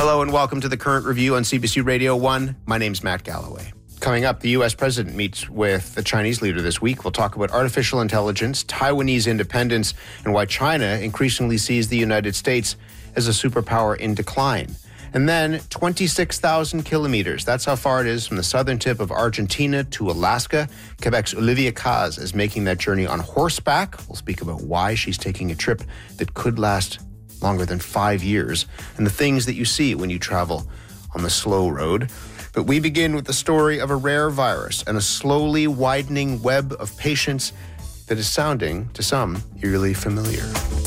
Hello and welcome to the Current Review on CBC Radio 1. My name's Matt Galloway. Coming up, the U.S. president meets with the Chinese leader this week. We'll talk about artificial intelligence, Taiwanese independence, and why China increasingly sees the United States as a superpower in decline. And then 26,000 kilometers. That's how far it is from the southern tip of Argentina to Alaska. Quebec's Olivia Caz is making that journey on horseback. We'll speak about why she's taking a trip that could last longer than 5 years and the things that you see when you travel on the slow road. But we begin with the story of a rare virus and a slowly widening web of patients that is sounding, to some, eerily familiar.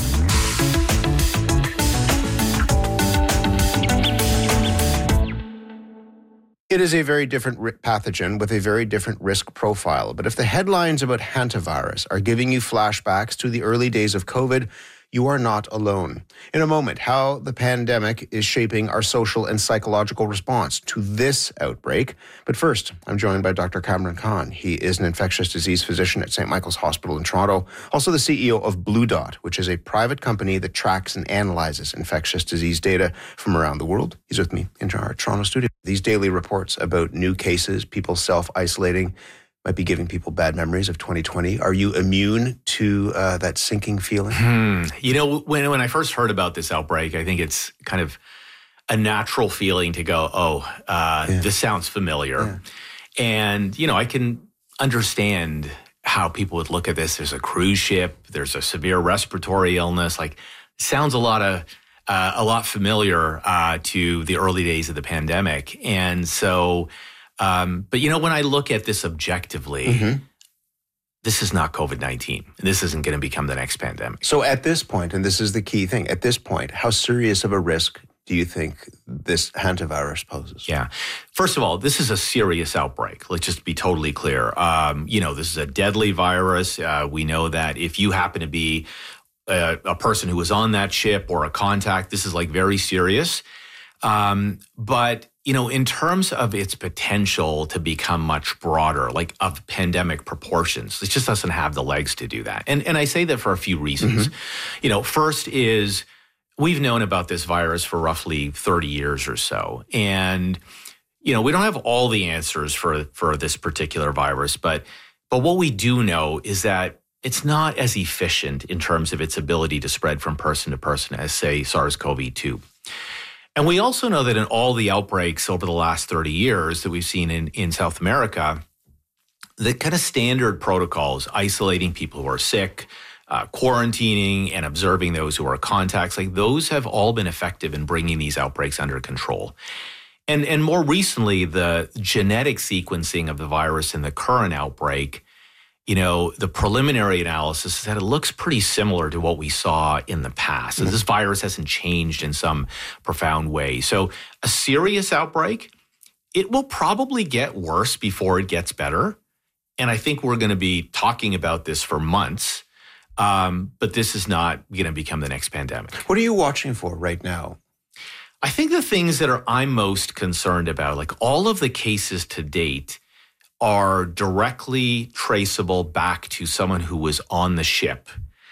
It is a very different pathogen with a very different risk profile. But if the headlines about hantavirus are giving you flashbacks to the early days of COVID, you are not alone. In a moment, how the pandemic is shaping our social and psychological response to this outbreak. But first, I'm joined by Dr. Cameron Khan. He is an infectious disease physician at St. Michael's Hospital in Toronto, also the CEO of Blue Dot, which is a private company that tracks and analyzes infectious disease data from around the world. He's with me in our Toronto studio. These daily reports about new cases, people self-isolating, might be giving people bad memories of 2020. Are you immune to that sinking feeling? You know, when I first heard about this outbreak, I think it's kind of a natural feeling to go, this sounds familiar. Yeah. And, you know, I can understand how people would look at this. There's a cruise ship, there's a severe respiratory illness. Like, sounds a lot familiar to the early days of the pandemic. And so... but, you know, when I look at this objectively, this is not COVID-19. This isn't going to become the next pandemic. So at this point, and this is the key thing, at this point, how serious of a risk do you think this hantavirus poses? Yeah. First of all, this is a serious outbreak. Let's just be totally clear. You know, this is a deadly virus. We know that if you happen to be a person who was on that ship or a contact, this is like very serious. But you know, in terms of its potential to become much broader, like of pandemic proportions, it just doesn't have the legs to do that. And I say that for a few reasons. You know, first is we've known about this virus for roughly 30 years or so. And, you know, we don't have all the answers for this particular virus, but what we do know is that it's not as efficient in terms of its ability to spread from person to person as, say, SARS-CoV-2. And we also know that in all the outbreaks over the last 30 years that we've seen in South America, the kind of standard protocols, isolating people who are sick, quarantining and observing those who are contacts, like those have all been effective in bringing these outbreaks under control. And more recently, the genetic sequencing of the virus in the current outbreak, you know, the preliminary analysis is that it looks pretty similar to what we saw in the past. So this virus hasn't changed in some profound way. So a serious outbreak, it will probably get worse before it gets better. And I think we're going to be talking about this for months. But this is not going to become the next pandemic. What are you watching for right now? I think the things that I'm most concerned about, like all of the cases to date, are directly traceable back to someone who was on the ship.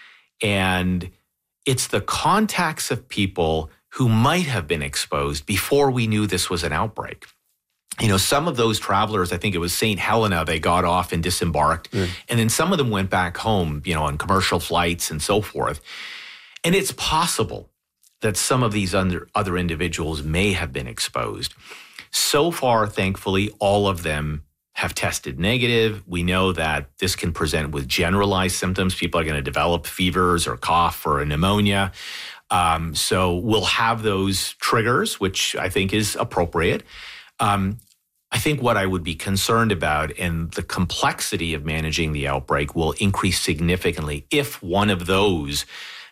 And it's the contacts of people who might have been exposed before we knew this was an outbreak. You know, some of those travelers, I think it was St. Helena, they got off and disembarked. And then some of them went back home, you know, on commercial flights and so forth. And it's possible that some of these other individuals may have been exposed. So far, thankfully, all of them have tested negative. We know that this can present with generalized symptoms. People are going to develop fevers or cough or a pneumonia. So we'll have those triggers, which I think is appropriate. I think what I would be concerned about and the complexity of managing the outbreak will increase significantly if one of those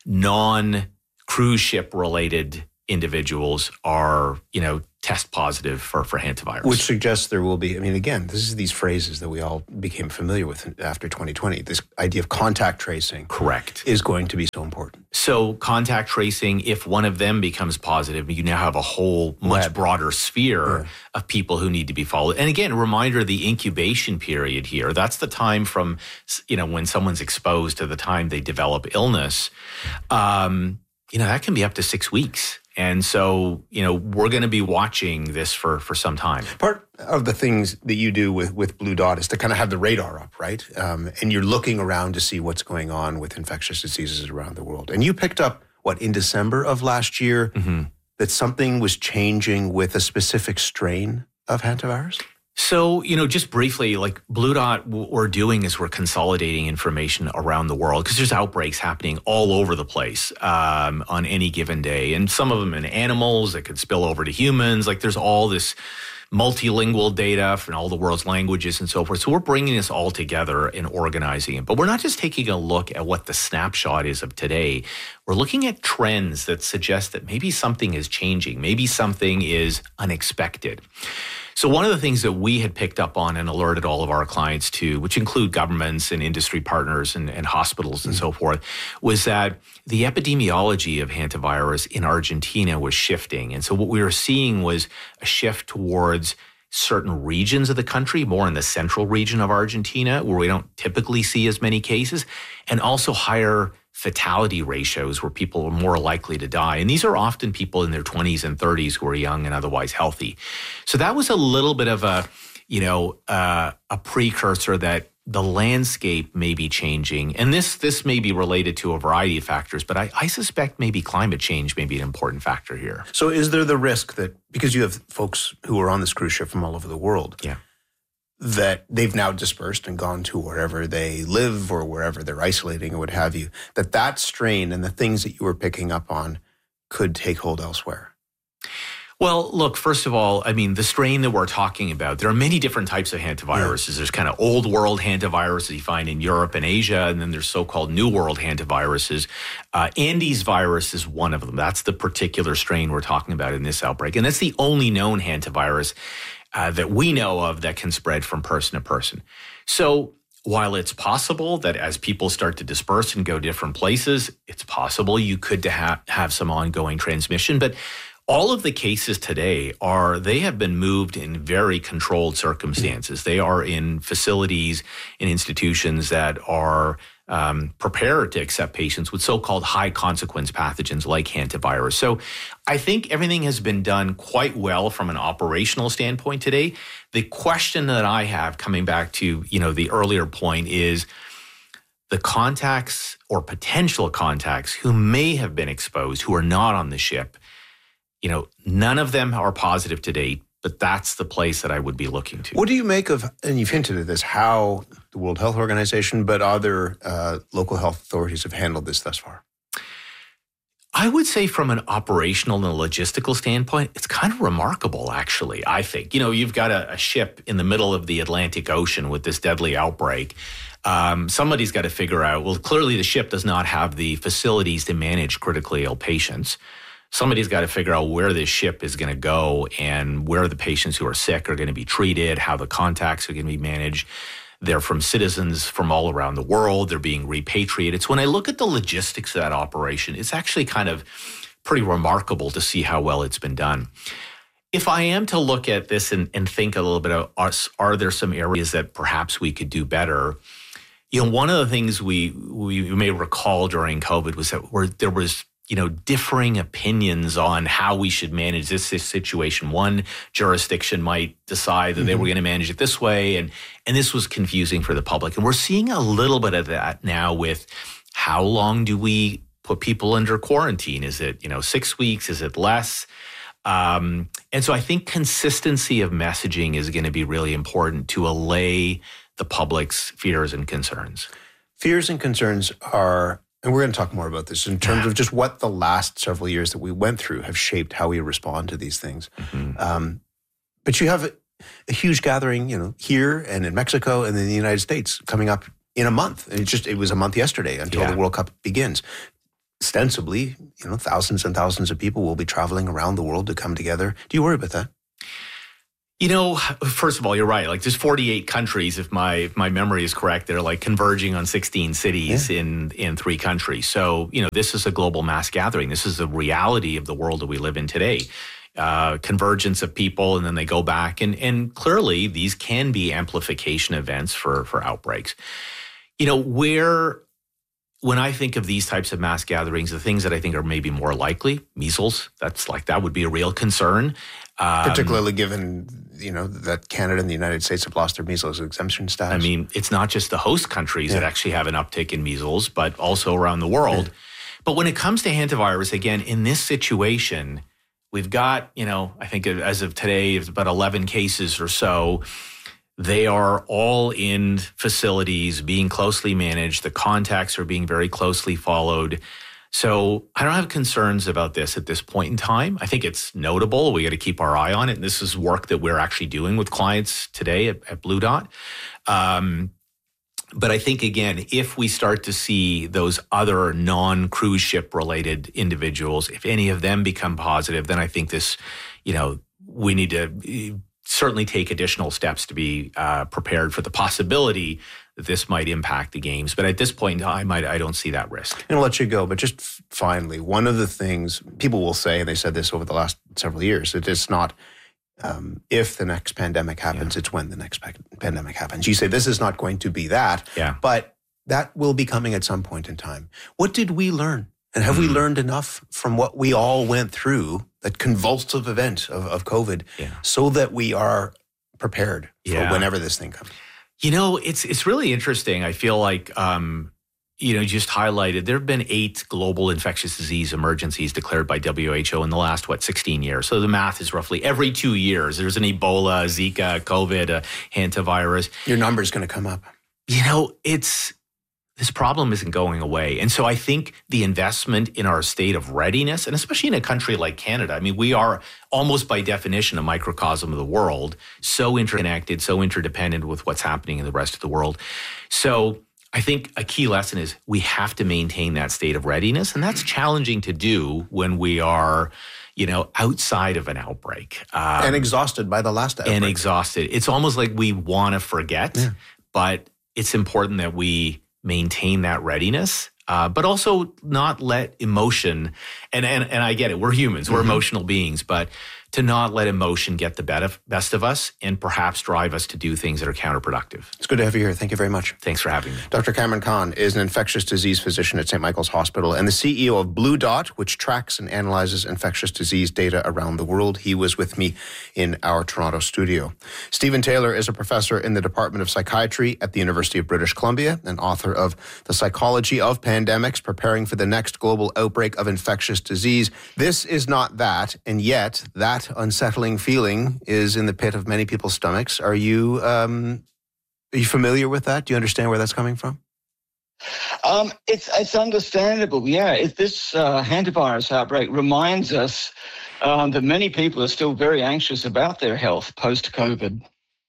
non-cruise ship related individuals are, you know, test positive for hantavirus. Which suggests there will be, I mean, again, this is these phrases that we all became familiar with after 2020. This idea of contact tracing. Correct. Is going to be so important. So contact tracing, if one of them becomes positive, you now have a whole much broader sphere of people who need to be followed. And again, a reminder, the incubation period here, that's the time from, you know, when someone's exposed to the time they develop illness. You know, that can be up to 6 weeks. And so, we're going to be watching this for some time. Part of the things that you do with Blue Dot is to kind of have the radar up, right? And you're looking around to see what's going on with infectious diseases around the world. And you picked up, in December of last year, that something was changing with a specific strain of hantavirus? So, just briefly, like Blue Dot, what we're doing is we're consolidating information around the world because there's outbreaks happening all over the place on any given day. And some of them in animals that could spill over to humans. Like there's all this multilingual data from all the world's languages and so forth. So we're bringing this all together and organizing it. But we're not just taking a look at what the snapshot is of today. We're looking at trends that suggest that maybe something is changing. Maybe something is unexpected. So one of the things that we had picked up on and alerted all of our clients to, which include governments and industry partners and hospitals and so forth, was that the epidemiology of hantavirus in Argentina was shifting. And so what we were seeing was a shift towards certain regions of the country, more in the central region of Argentina, where we don't typically see as many cases, and also higher fatality ratios where people are more likely to die. And these are often people in their 20s and 30s who are young and otherwise healthy. So that was a little bit of a precursor that the landscape may be changing. And this may be related to a variety of factors, but I suspect maybe climate change may be an important factor here. So is there the risk that, because you have folks who are on this cruise ship from all over the world, that they've now dispersed and gone to wherever they live or wherever they're isolating or what have you, that strain and the things that you were picking up on could take hold elsewhere? Well, look, first of all, the strain that we're talking about, there are many different types of hantaviruses. There's kind of old world hantaviruses you find in Europe and Asia, and then there's so-called new world hantaviruses. Andes virus is one of them. That's the particular strain we're talking about in this outbreak. And that's the only known hantavirus that we know of that can spread from person to person. So while it's possible that as people start to disperse and go different places, it's possible you could have some ongoing transmission. But all of the cases today they have been moved in very controlled circumstances. They are in facilities and institutions that are prepared to accept patients with so-called high consequence pathogens like hantavirus. So I think everything has been done quite well from an operational standpoint today. The question that I have, coming back to, the earlier point, is the contacts or potential contacts who may have been exposed, who are not on the ship. None of them are positive to date, but that's the place that I would be looking to. What do you make of, and you've hinted at this, how the World Health Organization, but other local health authorities have handled this thus far? I would say from an operational and logistical standpoint, it's kind of remarkable, actually, I think. You've got a ship in the middle of the Atlantic Ocean with this deadly outbreak. Somebody's got to figure out, well, clearly the ship does not have the facilities to manage critically ill patients. Somebody's got to figure out where this ship is going to go and where the patients who are sick are going to be treated, how the contacts are going to be managed. They're from citizens from all around the world. They're being repatriated. So when I look at the logistics of that operation, it's actually kind of pretty remarkable to see how well it's been done. If I am to look at this and think a little bit of are there some areas that perhaps we could do better? One of the things we may recall during COVID was that there was differing opinions on how we should manage this situation. One jurisdiction might decide that they were going to manage it this way, and this was confusing for the public. And we're seeing a little bit of that now with how long do we put people under quarantine? Is it 6 weeks? Is it less? And so I think consistency of messaging is going to be really important to allay the public's fears and concerns. Fears and concerns are, and we're going to talk more about this in terms of just what the last several years that we went through have shaped how we respond to these things. But you have a huge gathering, here and in Mexico and in the United States coming up in a month. And it was a month yesterday until the World Cup begins. Ostensibly, thousands and thousands of people will be traveling around the world to come together. Do you worry about that? First of all, you're right. Like there's 48 countries, if my memory is correct, that are like converging on 16 cities in 3 countries. So, this is a global mass gathering. This is the reality of the world that we live in today. Convergence of people, and then they go back. And clearly, these can be amplification events for outbreaks. Where when I think of these types of mass gatherings, the things that I think are maybe more likely, measles, that would be a real concern. Particularly given, that Canada and the United States have lost their measles exemption status. I mean, it's not just the host countries that actually have an uptick in measles, but also around the world. Yeah. But when it comes to hantavirus, again, in this situation, we've got, I think as of today, it's about 11 cases or so. They are all in facilities being closely managed. The contacts are being very closely followed. So I don't have concerns about this at this point in time. I think it's notable. We got to keep our eye on it. And this is work that we're actually doing with clients today at Blue Dot. But I think, again, if we start to see those other non-cruise ship related individuals, if any of them become positive, then I think this, we need to certainly take additional steps to be prepared for the possibility that this might impact the games. But at this point in time, I don't see that risk. And I'll let you go. But just finally, one of the things people will say, and they said this over the last several years, that it's not if the next pandemic happens, it's when the next pandemic happens. You say this is not going to be that, but that will be coming at some point in time. What did we learn? And have we learned enough from what we all went through, that convulsive event of COVID, so that we are prepared for whenever this thing comes? It's really interesting. I feel like, just highlighted, there have been 8 global infectious disease emergencies declared by WHO in the last, 16 years. So the math is roughly every 2 years. There's an Ebola, Zika, COVID, a hantavirus. Your number's going to come up. This problem isn't going away. And so I think the investment in our state of readiness, and especially in a country like Canada, I mean, we are almost by definition a microcosm of the world, so interconnected, so interdependent with what's happening in the rest of the world. So I think a key lesson is we have to maintain that state of readiness. And that's challenging to do when we are, outside of an outbreak. And exhausted by the last outbreak. And exhausted. It's almost like we want to forget, but it's important that we maintain that readiness, but also not let emotion, and I get it, we're humans, we're emotional beings, but to not let emotion get the best of us and perhaps drive us to do things that are counterproductive. It's good to have you here. Thank you very much. Thanks for having me. Dr. Cameron Kahn is an infectious disease physician at St. Michael's Hospital and the CEO of Blue Dot, which tracks and analyzes infectious disease data around the world. He was with me in our Toronto studio. Stephen Taylor is a professor in the Department of Psychiatry at the University of British Columbia and author of The Psychology of Pandemics, Preparing for the Next Global Outbreak of Infectious Disease. This is not that, and yet that unsettling feeling is in the pit of many people's stomachs. Are you familiar with that? Do you understand where that's coming from? It's understandable. Yeah, this hantavirus outbreak reminds us that many people are still very anxious about their health post-COVID.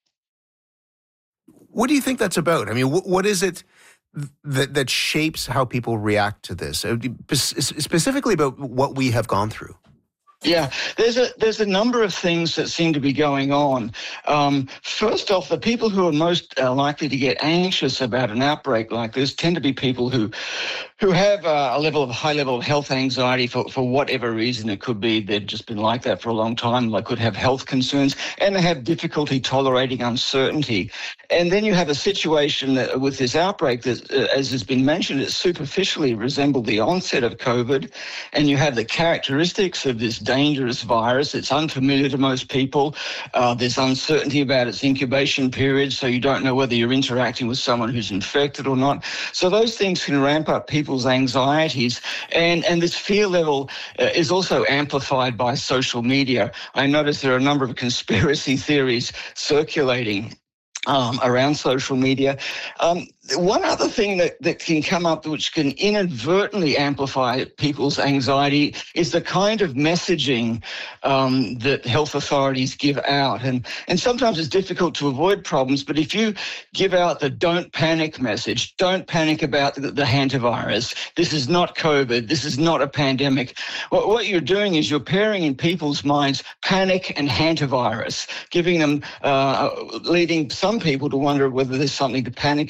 What do you think that's about? I mean, what is it that shapes how people react to this? Specifically about what we have gone through. Yeah, there's a number of things that seem to be going on. First off, the people who are most likely to get anxious about an outbreak like this tend to be people who have a high level of health anxiety for whatever reason. It could be they've just been like that for a long time. They could have health concerns and they have difficulty tolerating uncertainty. And then you have a situation with this outbreak that, as has been mentioned, it superficially resembled the onset of COVID. And you have the characteristics of this dangerous virus. It's unfamiliar to most people. There's uncertainty about its incubation period, so you don't know whether you're interacting with someone who's infected or not. So those things can ramp up people's anxieties. And this fear level is also amplified by social media. I notice there are a number of conspiracy theories circulating around social media. One other thing that can come up which can inadvertently amplify people's anxiety is the kind of messaging that health authorities give out. And sometimes it's difficult to avoid problems, but if you give out the don't panic message, don't panic about the hantavirus, this is not COVID, this is not a pandemic, what you're doing is you're pairing in people's minds panic and hantavirus, giving them, leading some people to wonder whether there's something to panic about.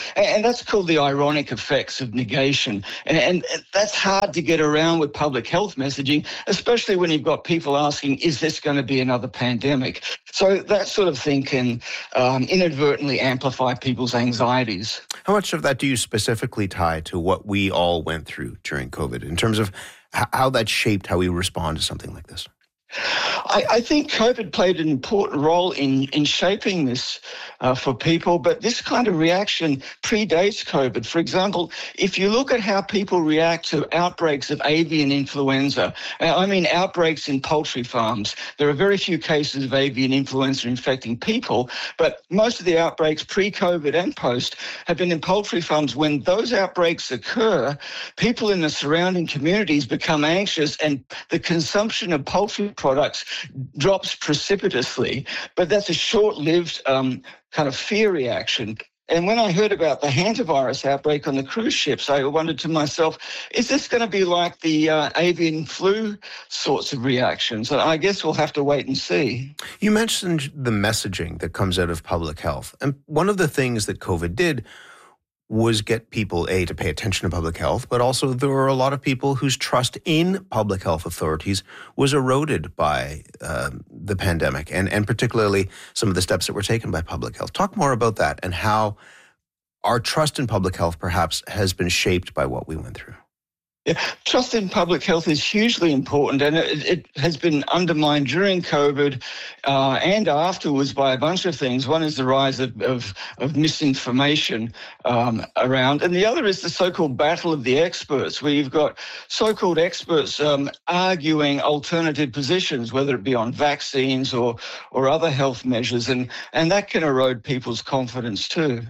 And that's called the ironic effects of negation. And that's hard to get around with public health messaging, especially when you've got people asking, is this going to be another pandemic? So that sort of thing can inadvertently amplify people's anxieties. How much of that do you specifically tie to what we all went through during COVID in terms of how that shaped how we respond to something like this? I think COVID played an important role in shaping this for people, but this kind of reaction predates COVID. For example, if you look at how people react to outbreaks of avian influenza, I mean outbreaks in poultry farms, there are very few cases of avian influenza infecting people, but most of the outbreaks pre-COVID and post have been in poultry farms. When those outbreaks occur, people in the surrounding communities become anxious and the consumption of poultry products drops precipitously, but that's a short-lived kind of fear reaction. And when I heard about the hantavirus outbreak on the cruise ships, I wondered to myself, is this going to be like the avian flu sorts of reactions? I guess we'll have to wait and see. You mentioned the messaging that comes out of public health. And one of the things that COVID did was get people, A, to pay attention to public health, but also there were a lot of people whose trust in public health authorities was eroded by the pandemic, and particularly some of the steps that were taken by public health. Talk more about that and how our trust in public health perhaps has been shaped by what we went through. Yeah, trust in public health is hugely important, and it has been undermined during COVID and afterwards by a bunch of things. One is the rise of misinformation around, and the other is the so-called battle of the experts, where you've got so-called experts arguing alternative positions, whether it be on vaccines or other health measures, and that can erode people's confidence too.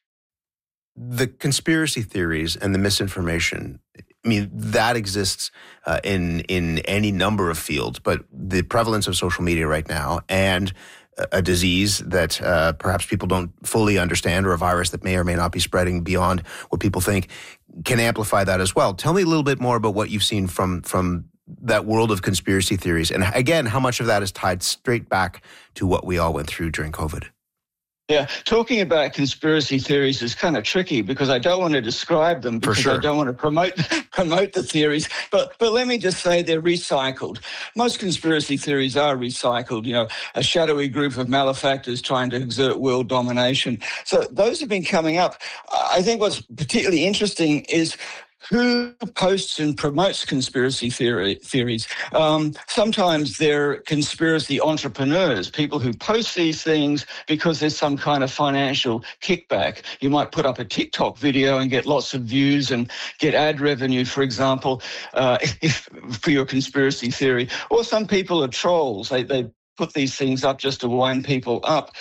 The conspiracy theories and the misinformation, I mean, that exists in any number of fields, but the prevalence of social media right now and a disease that perhaps people don't fully understand, or a virus that may or may not be spreading beyond what people think, can amplify that as well. Tell me a little bit more about what you've seen from that world of conspiracy theories, and again, how much of that is tied straight back to what we all went through during COVID. Yeah, talking about conspiracy theories is kind of tricky because I don't want to describe them because I don't want to promote the theories. But let me just say they're recycled. Most conspiracy theories are recycled, you know, a shadowy group of malefactors trying to exert world domination. So those have been coming up. I think what's particularly interesting is who posts and promotes conspiracy theories. Sometimes they're conspiracy entrepreneurs, people who post these things because there's some kind of financial kickback. You might put up a TikTok video and get lots of views and get ad revenue, for example, for your conspiracy theory. Or some people are trolls. They put these things up just to wind people up.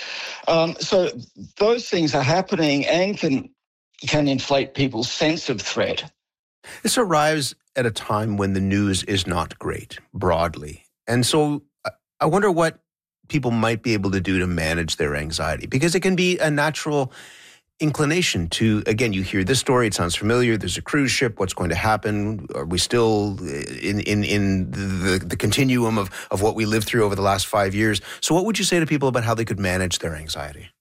So those things are happening and can inflate people's sense of threat. This arrives at a time when the news is not great, broadly. And so I wonder what people might be able to do to manage their anxiety, because it can be a natural inclination to, again, you hear this story, it sounds familiar, there's a cruise ship, what's going to happen? Are we still in the continuum of what we lived through over the last 5 years? So what would you say to people about how they could manage their anxiety?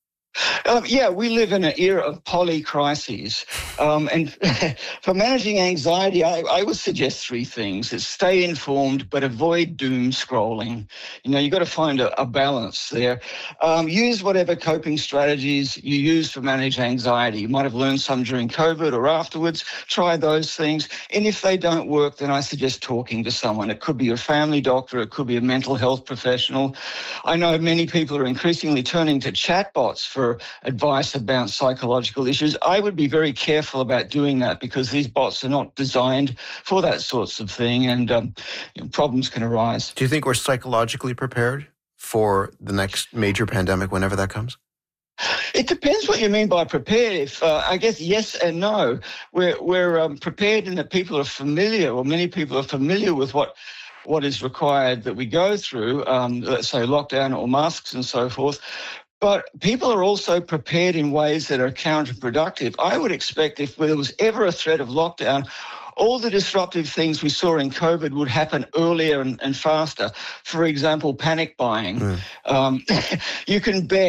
Yeah, we live in an era of polycrises. And for managing anxiety, I would suggest three things. It's stay informed, but avoid doom scrolling. You know, you've got to find a balance there. Use whatever coping strategies you use for manage anxiety. You might have learned some during COVID or afterwards. Try those things. And if they don't work, then I suggest talking to someone. It could be your family doctor. It could be a mental health professional. I know many people are increasingly turning to chatbots for advice about psychological issues. I would be very careful about doing that because these bots are not designed for that sorts of thing, and problems can arise. Do you think we're psychologically prepared for the next major pandemic, whenever that comes? It depends what you mean by prepared. I guess yes and no. We're prepared in that people are familiar, or many people are familiar with what is required that we go through, let's say lockdown or masks and so forth. But people are also prepared in ways that are counterproductive. I would expect if there was ever a threat of lockdown, all the disruptive things we saw in COVID would happen earlier and faster. For example, panic buying. You can bet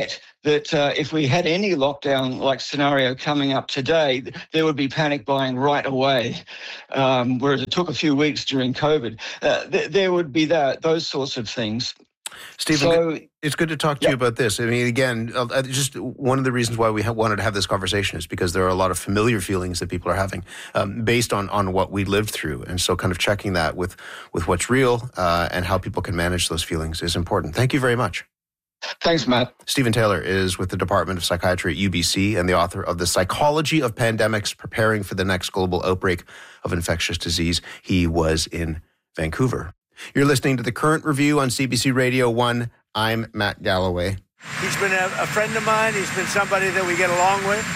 that if we had any lockdown-like scenario coming up today, there would be panic buying right away, whereas it took a few weeks during COVID. There would be those sorts of things. Stephen, it's good to talk to you about this. I mean, again, just one of the reasons why we wanted to have this conversation is because there are a lot of familiar feelings that people are having based on what we lived through. And so kind of checking that with what's real and how people can manage those feelings is important. Thank you very much. Thanks, Matt. Stephen Taylor is with the Department of Psychiatry at UBC and the author of The Psychology of Pandemics, Preparing for the Next Global Outbreak of Infectious Disease. He was in Vancouver. You're listening to The Current Review on CBC Radio 1. I'm Matt Galloway. He's been a friend of mine. He's been somebody that we get along with.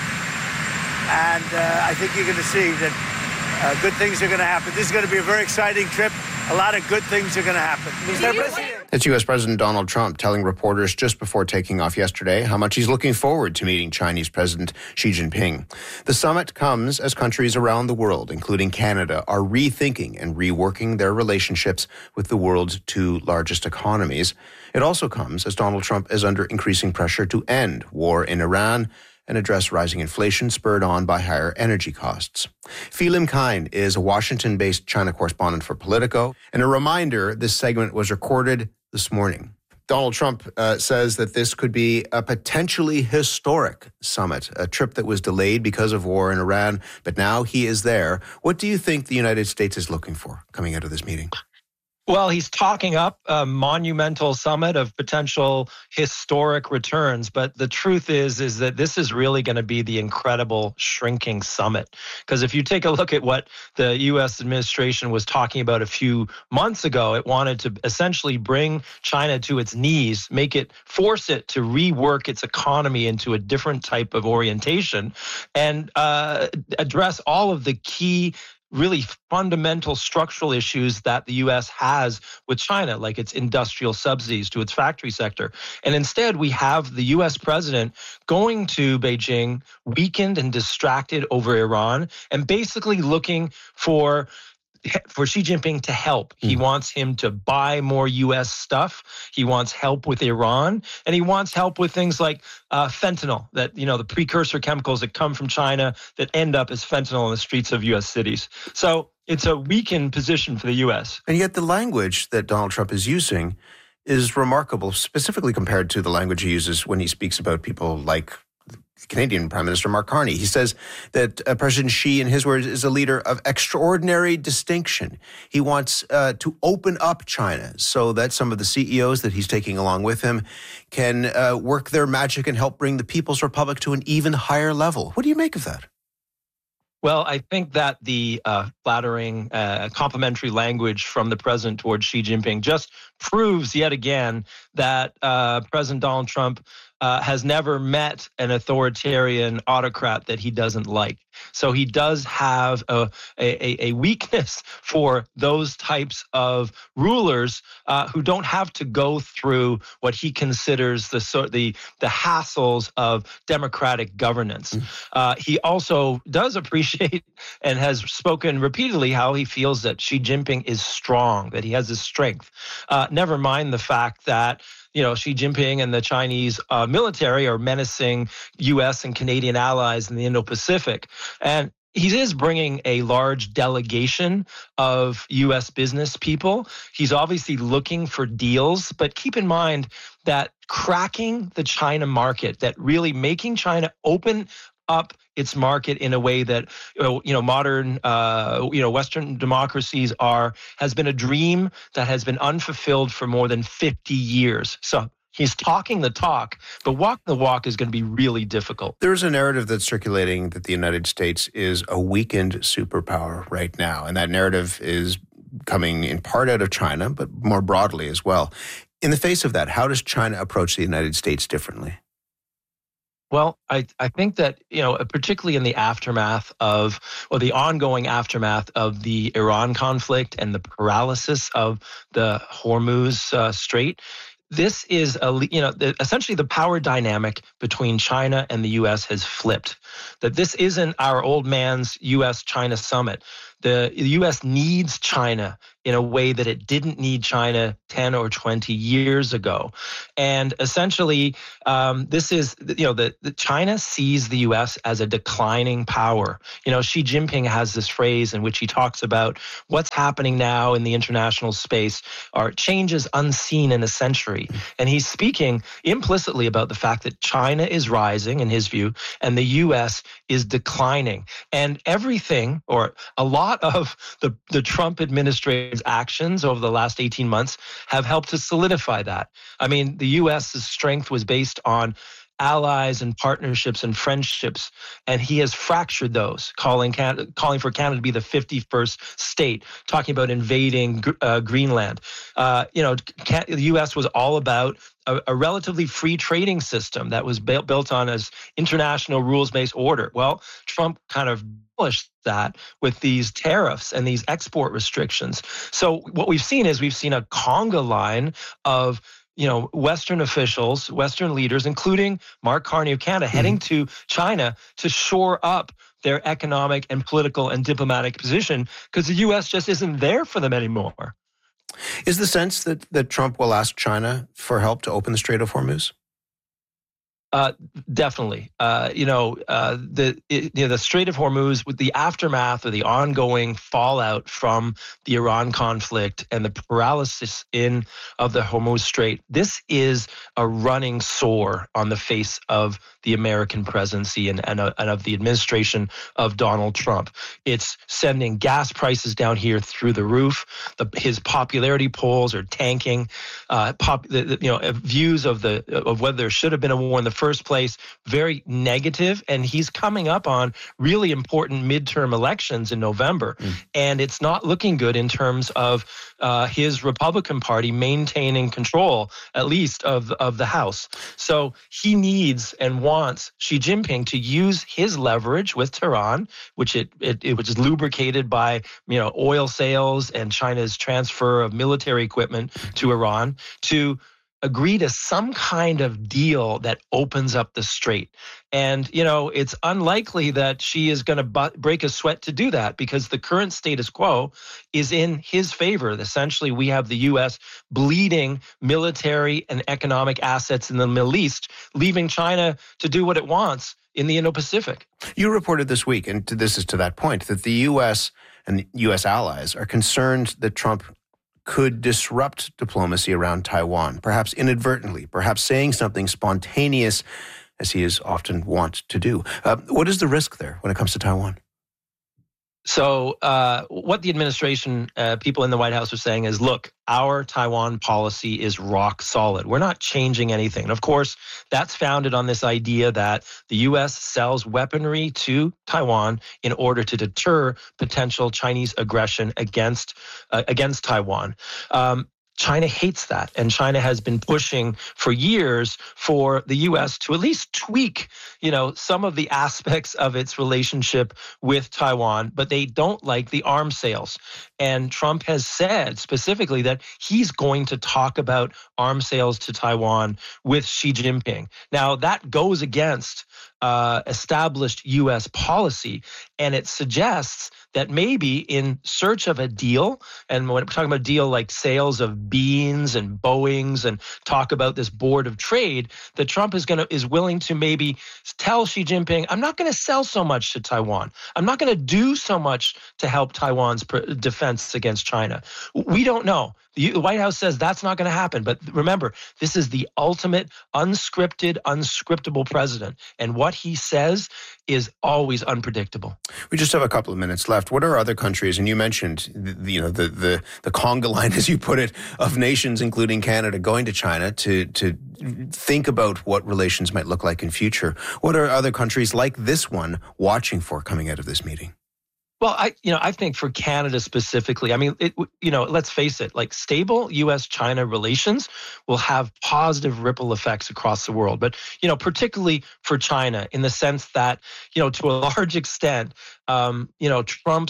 And I think you're going to see that good things are going to happen. This is going to be a very exciting trip. A lot of good things are going to happen. Mr. President. It's U.S. President Donald Trump telling reporters just before taking off yesterday how much he's looking forward to meeting Chinese President Xi Jinping. The summit comes as countries around the world, including Canada, are rethinking and reworking their relationships with the world's two largest economies. It also comes as Donald Trump is under increasing pressure to end war in Iran and address rising inflation spurred on by higher energy costs. Phi Lim Kine is a Washington-based China correspondent for Politico. And a reminder, this segment was recorded this morning. Donald Trump says that this could be a potentially historic summit, a trip that was delayed because of war in Iran, but now he is there. What do you think the United States is looking for coming out of this meeting? Well, he's talking up a monumental summit of potential historic returns. But the truth is that this is really going to be the incredible shrinking summit. Because if you take a look at what the U.S. administration was talking about a few months ago, it wanted to essentially bring China to its knees, force it to rework its economy into a different type of orientation and address all of the key really fundamental structural issues that the U.S. has with China, like its industrial subsidies to its factory sector. And instead, we have the U.S. president going to Beijing, weakened and distracted over Iran, and basically looking for Xi Jinping to help. He wants him to buy more U.S. stuff. He wants help with Iran, and he wants help with things like fentanyl, that, the precursor chemicals that come from China that end up as fentanyl in the streets of U.S. cities. So it's a weakened position for the U.S. And yet the language that Donald Trump is using is remarkable, specifically compared to the language he uses when he speaks about people like Canadian Prime Minister Mark Carney. He says that President Xi, in his words, is a leader of extraordinary distinction. He wants to open up China so that some of the CEOs that he's taking along with him can work their magic and help bring the People's Republic to an even higher level. What do you make of that? Well, I think that the flattering, complimentary language from the president towards Xi Jinping just proves yet again that President Donald Trump has never met an authoritarian autocrat that he doesn't like. So he does have a weakness for those types of rulers who don't have to go through what he considers the hassles of democratic governance. He also does appreciate and has spoken repeatedly how he feels that Xi Jinping is strong, that he has his strength. Never mind the fact that Xi Jinping and the Chinese military are menacing U.S. and Canadian allies in the Indo-Pacific. And he is bringing a large delegation of U.S. business people. He's obviously looking for deals, but keep in mind that cracking the China market, that really making China open up its market in a way that modern Western democracies has been a dream that has been unfulfilled for more than 50 years. So he's talking the talk, but walking the walk is going to be really difficult. There's a narrative that's circulating that the United States is a weakened superpower right now, and that narrative is coming in part out of China, but more broadly as well. In the face of that, how does China approach the United States differently? Well, I think that, particularly in the the ongoing aftermath of the Iran conflict and the paralysis of the Hormuz Strait, this is essentially the power dynamic between China and the U.S. has flipped. That this isn't our old man's U.S.-China summit. The U.S. needs China in a way that it didn't need China 10 or 20 years ago. And essentially, this is, the China sees the U.S. as a declining power. Xi Jinping has this phrase in which he talks about what's happening now in the international space are changes unseen in a century. And he's speaking implicitly about the fact that China is rising, in his view, and the U.S. is declining. And everything, or a lot of the Trump administration's actions over the last 18 months have helped to solidify that. I mean, the U.S.'s strength was based on allies and partnerships and friendships, and he has fractured those, calling for Canada to be the 51st state, talking about invading Greenland. The U.S. was all about a relatively free trading system that was built on as international rules-based order. Well, Trump kind of abolished that with these tariffs and these export restrictions. So what we've seen is a conga line of Western officials, Western leaders, including Mark Carney of Canada, heading to China to shore up their economic and political and diplomatic position because the U.S. just isn't there for them anymore. Is the sense that Trump will ask China for help to open the Strait of Hormuz? Definitely. The Strait of Hormuz, with the aftermath or the ongoing fallout from the Iran conflict and the paralysis of the Hormuz Strait, this is a running sore on the face of the American presidency and of the administration of Donald Trump. It's sending gas prices down here through the roof. His popularity polls are tanking. Views of whether there should have been a war in the first place, very negative, and he's coming up on really important midterm elections in November, and it's not looking good in terms of his Republican Party maintaining control, at least of the House. So he needs and wants Xi Jinping to use his leverage with Tehran, which is lubricated by oil sales and China's transfer of military equipment to Iran, to agree to some kind of deal that opens up the strait. And, it's unlikely that Xi is going to break a sweat to do that because the current status quo is in his favor. Essentially, we have the U.S. bleeding military and economic assets in the Middle East, leaving China to do what it wants in the Indo-Pacific. You reported this week, and this is to that point, that the U.S. and U.S. allies are concerned that Trump could disrupt diplomacy around Taiwan, perhaps inadvertently, perhaps saying something spontaneous, as he is often wont to do. What is the risk there when it comes to Taiwan? So what the administration, people in the White House are saying is, look, our Taiwan policy is rock solid. We're not changing anything. And of course, that's founded on this idea that the U.S. sells weaponry to Taiwan in order to deter potential Chinese aggression against Taiwan. China hates that, and China has been pushing for years for the U.S. to at least tweak, some of the aspects of its relationship with Taiwan, but they don't like the arms sales. And Trump has said specifically that he's going to talk about arms sales to Taiwan with Xi Jinping. Now, that goes against established U.S. policy, and it suggests that maybe in search of a deal, and when we're talking about a deal like sales of beans and Boeings and talk about this board of trade, that Trump is willing to maybe tell Xi Jinping, I'm not going to sell so much to Taiwan. I'm not going to do so much to help Taiwan's defense against China. We don't know. The White House says that's not going to happen. But remember, this is the ultimate unscripted, unscriptable president. And what he says is always unpredictable. We just have a couple of minutes left. What are other countries, and you mentioned the conga line, as you put it, of nations, including Canada, going to China to think about what relations might look like in future. What are other countries like this one watching for coming out of this meeting? Well, I think for Canada specifically, let's face it, like stable U.S.-China relations will have positive ripple effects across the world. But, particularly for China, in the sense that, to a large extent, Trump's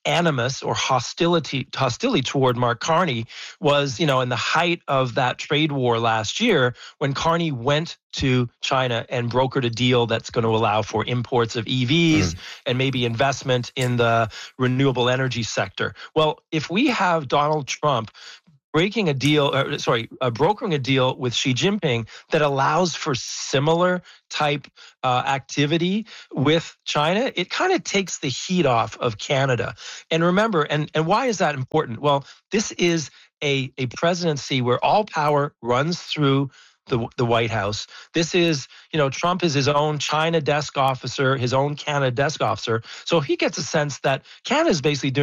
animus or hostility toward Mark Carney was, in the height of that trade war last year, when Carney went to China and brokered a deal that's going to allow for imports of EVs and maybe investment in the renewable energy sector. Well, if we have Donald Trump brokering a deal with Xi Jinping that allows for similar type activity with China, it kind of takes the heat off of Canada. And remember, and why is that important? Well, this is a presidency where all power runs through the White House. This is, Trump is his own China desk officer, his own Canada desk officer. So he gets a sense that Canada is basically doing